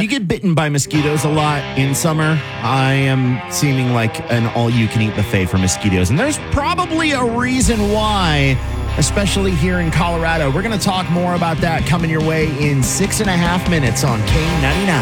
you get bitten by mosquitoes a lot in summer, I am seeming like an all-you-can-eat buffet for mosquitoes. And there's probably a reason why, especially here in Colorado. We're going to talk more about that coming your way in 6.5 minutes on K99.